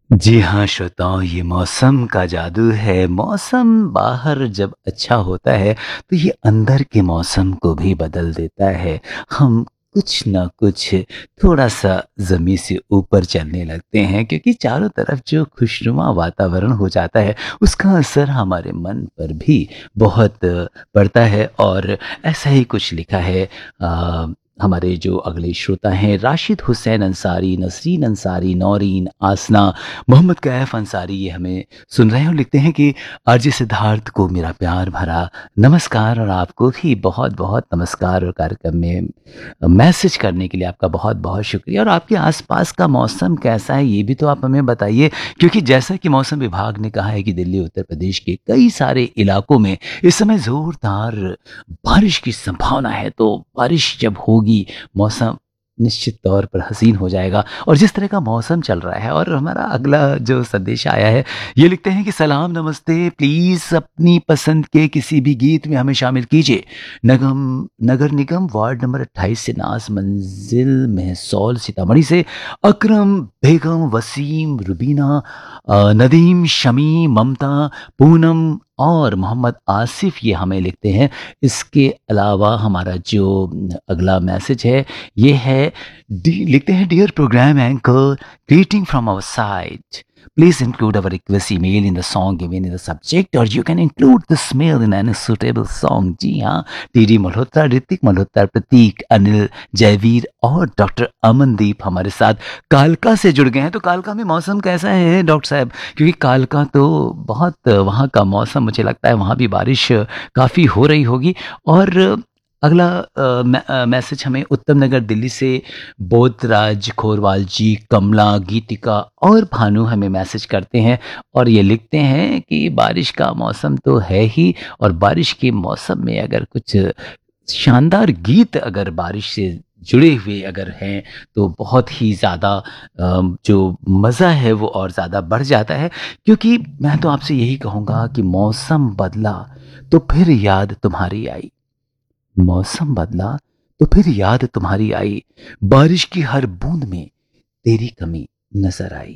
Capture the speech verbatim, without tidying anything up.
जी हाँ, श्रोताओं ये मौसम का जादू है। मौसम बाहर जब अच्छा होता है, तो ये अंदर के मौसम को भी बदल देता है। हम कुछ न कुछ थोड़ा-सा ज़मीं से ऊपर चलने लगते हैं क्योंकि चारों तरफ जो खुशनुमा वातावरण हो जाता है, उसका असर हमारे मन पर भी बहुत पड़ता है और ऐसा ही कुछ लिखा है अ, हमारे जो अगले श्रोता हैं राशिद हुसैन अंसारी, नसरीन अंसारी, नौरीन, आसना, मोहम्मद कैफ अंसारी ये हमें सुन रहे हैं और लिखते हैं कि आरजे सिद्धार्थ को मेरा प्यार भरा नमस्कार और आपको भी बहुत-बहुत नमस्कार और कार्यक्रम में मैसेज करने के लिए आपका बहुत-बहुत शुक्रिया। और आपके आसपास का मौसम कैसा है ये भी तो आप हमें बताइए क्योंकि जैसा कि मौसम विभाग ने कहा है कि दिल्ली, उत्तर प्रदेश के कई सारे इलाकों में इस समय ज़ोरदार बारिश की संभावना है। तो बारिश जब होगी मौसम निश्चित तौर पर हसीन हो जाएगा और जिस तरह का मौसम चल रहा है। और हमारा अगला जो संदेश आया है ये लिखते हैं कि सलाम नमस्ते, प्लीज़ अपनी पसंद के किसी भी गीत में हमें शामिल कीजिए। नगम नगर निगम वार्ड नंबर अट्ठाईस से नाज मंजिल मेहसौल सीतामढ़ी से अकरम, बेगम, वसीम, रुबीना, अ, नदीम, शमी, ममता, पूनम और मोहम्मद आसिफ ये हमें लिखते हैं। इसके अलावा हमारा जो अगला मैसेज है ये है डी लिखते हैं dear programme anchor, greeting from our side, please include our request email in the song given in the subject or you can include the mail in any suitable song। जी हाँ, TD Malhotra, Hrithik Malhotra, प्रतीक, अनिल, जयवीर और doctor Amandeep हमारे साथ कालका से जुड़ गए हैं। तो कालका में मौसम कैसा है डॉक्टर साहब? क्योंकि कालका तो बहुत वहाँ का मौसम मुझे लगता है वहाँ भी बारिश काफ़ी हो रही होगी। और अगला अ, मै अ, मैसेज हमें उत्तम नगर दिल्ली से बोधराज खोरवाल जी, कमला, गीतिका और भानु हमें मैसेज करते हैं और ये लिखते हैं कि बारिश का मौसम तो है ही और बारिश के मौसम में अगर कुछ शानदार गीत अगर बारिश से जुड़े हुए अगर हैं तो बहुत ही ज़्यादा अ, जो मज़ा है वो और ज़्यादा बढ़ जाता है। क्योंकि मैं तो आपसे यही कहूँगा कि मौसम बदला तो फिर याद तुम्हारी आई। मौसम बदला तो फिर याद तुम्हारी आई, बारिश की हर बूंद में तेरी कमी नजर आई।